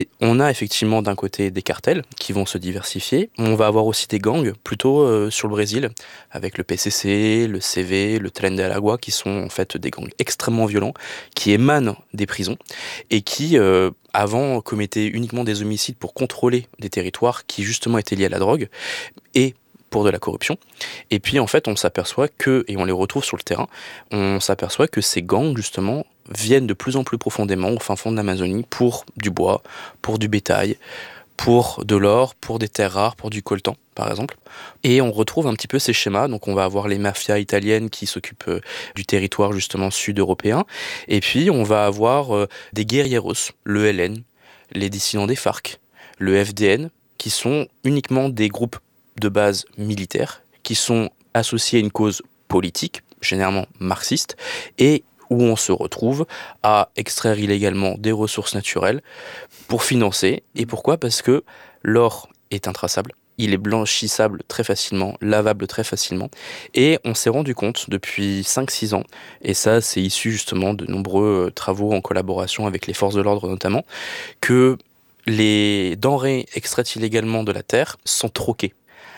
On a effectivement d'un côté des cartels qui vont se diversifier. On va avoir aussi des gangs, plutôt sur le Brésil, avec le PCC, le CV, le Tren de Aragua, qui sont en fait des gangs extrêmement violents, qui émanent des prisons et qui, avant, commettaient uniquement des homicides pour contrôler des territoires qui justement étaient liés à la drogue et pour de la corruption. Et puis en fait, on s'aperçoit que, et on les retrouve sur le terrain, on s'aperçoit que ces gangs justement viennent de plus en plus profondément au fin fond de l'Amazonie pour du bois, pour du bétail, pour de l'or, pour des terres rares, pour du coltan, par exemple. Et on retrouve un petit peu ces schémas. Donc on va avoir les mafias italiennes qui s'occupent du territoire justement sud-européen. Et puis on va avoir des guerrilleros, le LN, les dissidents des FARC, le FDN, qui sont uniquement des groupes de base militaires, qui sont associés à une cause politique, généralement marxiste, et où on se retrouve à extraire illégalement des ressources naturelles pour financer. Et pourquoi ? Parce que l'or est intraçable, il est blanchissable très facilement, lavable très facilement. Et on s'est rendu compte depuis 5-6 ans, et ça c'est issu justement de nombreux travaux en collaboration avec les forces de l'ordre notamment, que les denrées extraites illégalement de la terre sont troquées.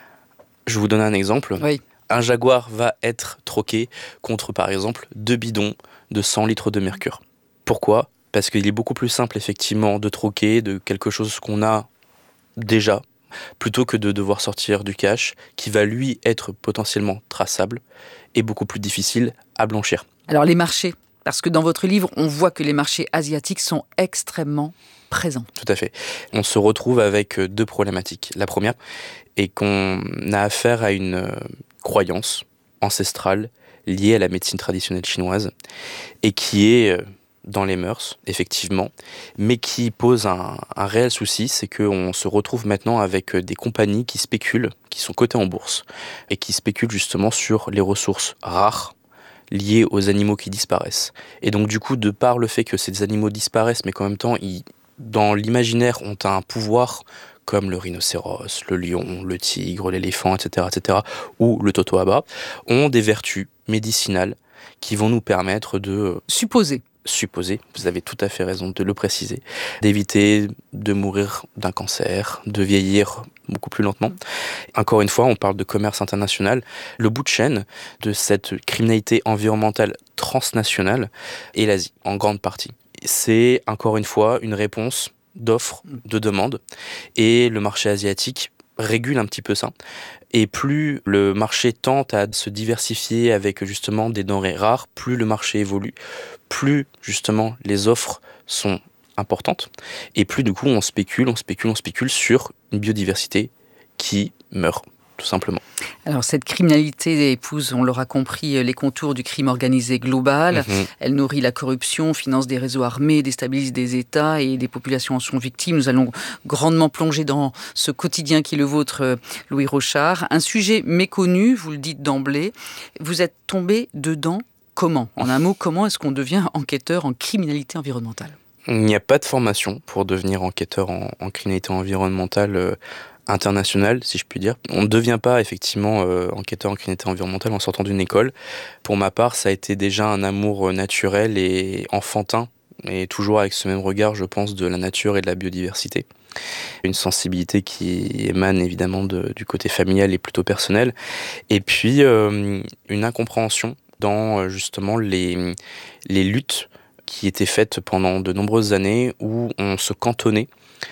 Je vous donne un exemple. Oui. Un jaguar va être troqué contre, par exemple, 2 bidons de 100 litres de mercure. Pourquoi ? Parce qu'il est beaucoup plus simple, effectivement, de troquer de quelque chose qu'on a déjà, plutôt que de devoir sortir du cash, qui va, lui, être potentiellement traçable et beaucoup plus difficile à blanchir. Alors les marchés, parce que dans votre livre, on voit que les marchés asiatiques sont extrêmement présents. Tout à fait. On se retrouve avec 2 problématiques. La première est qu'on a affaire à une croyance ancestrale liée à la médecine traditionnelle chinoise et qui est dans les mœurs, effectivement, mais qui pose un réel souci, c'est qu'on se retrouve maintenant avec des compagnies qui spéculent, qui sont cotées en bourse et qui spéculent justement sur les ressources rares liées aux animaux qui disparaissent. Et donc du coup, de par le fait que ces animaux disparaissent, mais qu'en même temps, dans l'imaginaire, ont un pouvoir comme le rhinocéros, le lion, le tigre, l'éléphant, etc., ou le totoaba, ont des vertus médicinales qui vont nous permettre de supposer, vous avez tout à fait raison de le préciser, d'éviter de mourir d'un cancer, de vieillir beaucoup plus lentement. Encore une fois, on parle de commerce international. Le bout de chaîne de cette criminalité environnementale transnationale est l'Asie, en grande partie. C'est, encore une fois, une réponse d'offre, de demande, et le marché asiatique régule un petit peu ça. Et plus le marché tente à se diversifier avec justement des denrées rares, plus le marché évolue, plus justement les offres sont importantes, et plus du coup on spécule sur une biodiversité qui meurt, tout simplement. Alors cette criminalité épouse, on l'aura compris, les contours du crime organisé global. Elle nourrit la corruption, finance des réseaux armés, déstabilise des États et des populations en sont victimes. Nous allons grandement plonger dans ce quotidien qui est le vôtre, Louis Rochard. Un sujet méconnu, vous le dites d'emblée. Vous êtes tombé dedans comment ? En un mot, comment est-ce qu'on devient enquêteur en criminalité environnementale ? Il n'y a pas de formation pour devenir enquêteur en criminalité environnementale internationale, si je puis dire. On ne devient pas effectivement enquêteur en criminalité environnementale en sortant d'une école. Pour ma part, ça a été déjà un amour naturel et enfantin, et toujours avec ce même regard, je pense, de la nature et de la biodiversité. Une sensibilité qui émane évidemment du côté familial et plutôt personnel. Et puis une incompréhension dans justement les luttes qui étaient faites pendant de nombreuses années, où on se cantonnait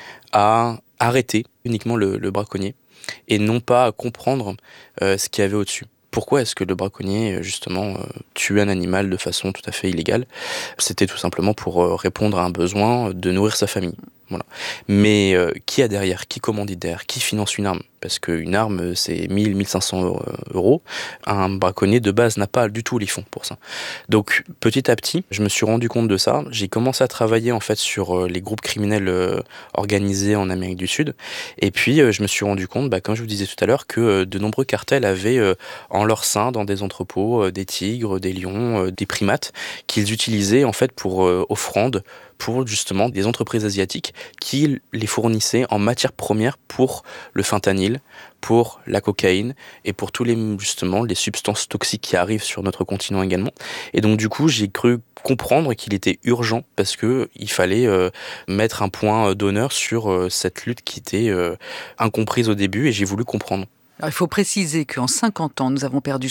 à arrêter uniquement le braconnier et non pas à comprendre ce qu'il y avait au-dessus. Pourquoi est-ce que le braconnier, justement, tuait un animal de façon tout à fait illégale ? C'était tout simplement pour répondre à un besoin de nourrir sa famille. Voilà. Mais qui a derrière ? Qui commandite derrière ? Qui finance une arme ? Parce qu'une arme, c'est 1 500 euros. Un braconnier, de base, n'a pas du tout les fonds pour ça. Donc, petit à petit, je me suis rendu compte de ça. J'ai commencé à travailler, en fait, sur les groupes criminels organisés en Amérique du Sud. Et puis, je me suis rendu compte, comme je vous disais tout à l'heure, que de nombreux cartels avaient en leur sein, dans des entrepôts, des tigres, des lions, des primates, qu'ils utilisaient, en fait, pour offrande, pour justement des entreprises asiatiques qui les fournissaient en matière première pour le fentanyl, fentanyl, pour la cocaïne et pour tous les substances toxiques qui arrivent sur notre continent également. Et donc du coup, j'ai cru comprendre qu'il était urgent parce que il fallait mettre un point d'honneur sur cette lutte qui était incomprise au début, et j'ai voulu comprendre. Alors, il faut préciser qu'en 50 ans, nous avons perdu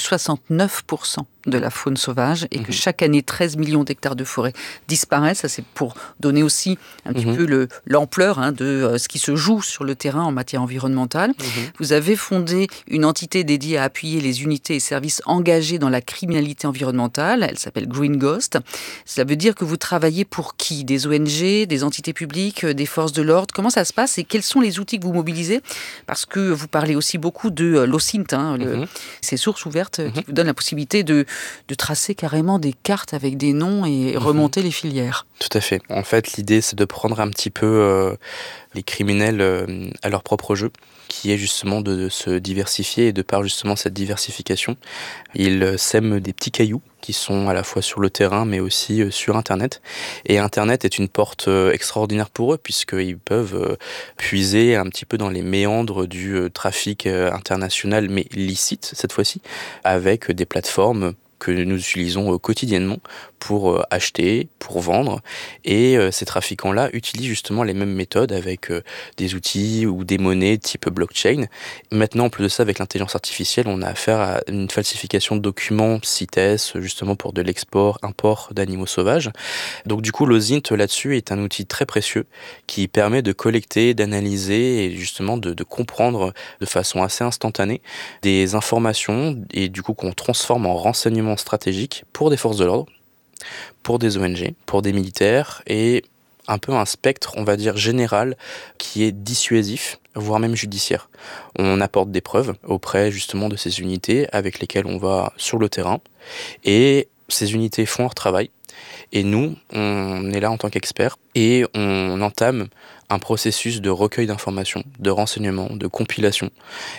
69% de la faune sauvage et que chaque année, 13 millions d'hectares de forêt disparaissent. Ça, c'est pour donner aussi un petit peu l'ampleur de ce qui se joue sur le terrain en matière environnementale. Vous avez fondé une entité dédiée à appuyer les unités et services engagés dans la criminalité environnementale. Elle s'appelle Green Ghost. Ça veut dire que vous travaillez pour qui? Des ONG, des entités publiques, des forces de l'ordre? Comment ça se passe et quels sont les outils que vous mobilisez? Parce que vous parlez aussi beaucoup de l'OSINT, ces sources ouvertes qui vous donnent la possibilité de tracer carrément des cartes avec des noms et remonter les filières. Tout à fait. En fait, l'idée, c'est de prendre un petit peu les criminels à leur propre jeu, qui est justement de se diversifier, et de par justement cette diversification, ils sèment des petits cailloux qui sont à la fois sur le terrain mais aussi sur Internet. Et Internet est une porte extraordinaire pour eux puisqu'ils peuvent puiser un petit peu dans les méandres du trafic international, mais licite cette fois-ci, avec des plateformes que nous utilisons quotidiennement pour acheter, pour vendre. Et ces trafiquants-là utilisent justement les mêmes méthodes avec des outils ou des monnaies type blockchain. Maintenant, en plus de ça, avec l'intelligence artificielle, on a affaire à une falsification de documents CITES, justement pour de l'export-import d'animaux sauvages. Donc du coup, l'OSINT là-dessus est un outil très précieux qui permet de collecter, d'analyser et justement de comprendre de façon assez instantanée des informations et du coup qu'on transforme en renseignements stratégiques pour des forces de l'ordre, pour des ONG, pour des militaires et un peu un spectre, on va dire, général qui est dissuasif, voire même judiciaire. On apporte des preuves auprès justement de ces unités avec lesquelles on va sur le terrain et ces unités font leur travail et nous, on est là en tant qu'experts et on entame un processus de recueil d'informations, de renseignements, de compilation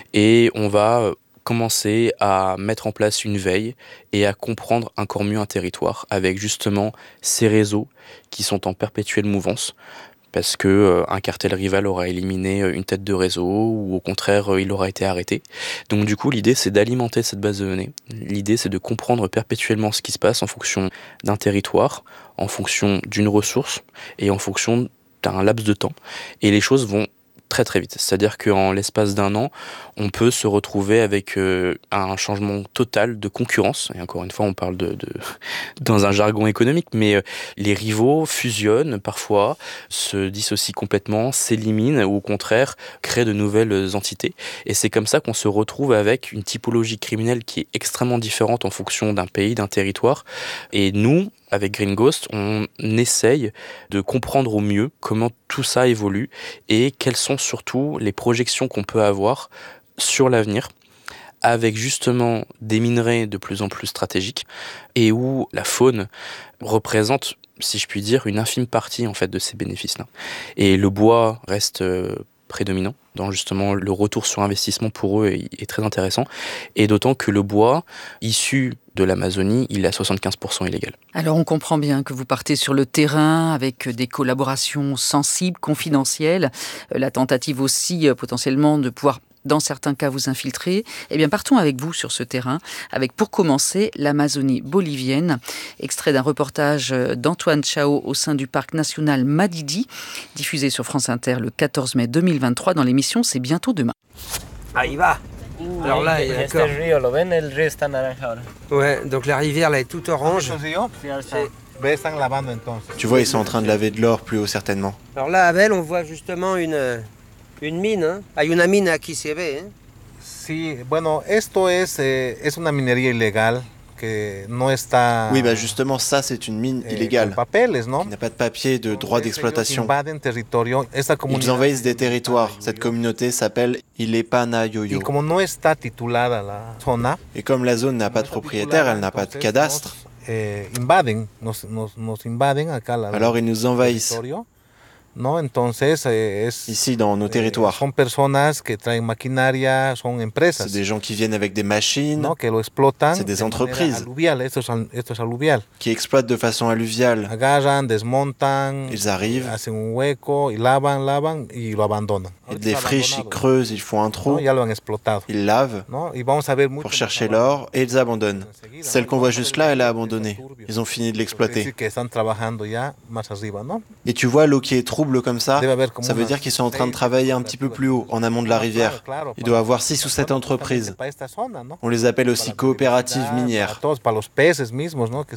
et on va commencer à mettre en place une veille et à comprendre encore mieux un territoire avec justement ces réseaux qui sont en perpétuelle mouvance parce que un cartel rival aura éliminé une tête de réseau ou au contraire il aura été arrêté. Donc du coup l'idée c'est d'alimenter cette base de données. L'idée c'est de comprendre perpétuellement ce qui se passe en fonction d'un territoire, en fonction d'une ressource et en fonction d'un laps de temps. Et les choses vont très très vite. C'est-à-dire qu'en l'espace d'un an, on peut se retrouver avec un changement total de concurrence. Et encore une fois, on parle dans un jargon économique, mais les rivaux fusionnent parfois, se dissocient complètement, s'éliminent ou au contraire créent de nouvelles entités. Et c'est comme ça qu'on se retrouve avec une typologie criminelle qui est extrêmement différente en fonction d'un pays, d'un territoire. Et nous, avec Green Ghost, on essaye de comprendre au mieux comment tout ça évolue et quelles sont surtout les projections qu'on peut avoir sur l'avenir avec justement des minerais de plus en plus stratégiques et où la faune représente, si je puis dire, une infime partie en fait de ces bénéfices-là. Et le bois reste prédominant dans justement le retour sur investissement pour eux est très intéressant et d'autant que le bois issu de l'Amazonie, il est à 75% illégal. Alors on comprend bien que vous partez sur le terrain avec des collaborations sensibles, confidentielles, la tentative aussi potentiellement de pouvoir dans certains cas vous infiltrer. Eh bien partons avec vous sur ce terrain, avec pour commencer l'Amazonie bolivienne, extrait d'un reportage d'Antoine Chao au sein du parc national Madidi, diffusé sur France Inter le 14 mai 2023 dans l'émission C'est bientôt demain. Ahí va. Alors là, il y a encore... río, ¿lo ven? El río está naranja ahora. Ouais, donc la rivière là est toute orange. Tu vois, ils sont en train de laver de l'or plus haut certainement. Alors là, Abel, on voit justement une mine. Hein. Hay una mina aquí se ve. Hein. Sí, bueno, esto es una minería ilegal. Oui, bah justement, ça, c'est une mine illégale, qui n'a pas de papier de droit d'exploitation. Ils envahissent des territoires. Cette communauté s'appelle Ilepanayoyo. Et comme la zone n'a pas de propriétaire, elle n'a pas de cadastre, alors ils nous envahissent. Ici, dans nos territoires, c'est des gens qui viennent avec des machines, c'est des entreprises qui exploitent de façon alluviale. Ils arrivent, ils défrichent, ils creusent, ils font un trou, ils lavent pour chercher l'or et ils abandonnent. Celle qu'on voit juste là, elle a abandonné. Ils ont fini de l'exploiter. Et tu vois l'eau qui est trouble comme ça veut dire qu'ils sont en train de travailler un petit peu plus haut, en amont de la rivière. Il doit y avoir 6 ou 7 entreprises. On les appelle aussi coopératives minières.